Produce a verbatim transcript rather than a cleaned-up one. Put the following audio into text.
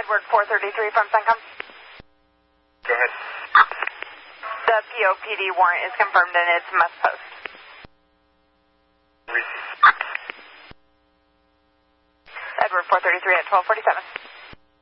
Edward four thirty-three from Suncom. Go ahead. The P O P D warrant is confirmed and it's must post. Receive. Edward four thirty-three at twelve forty-seven.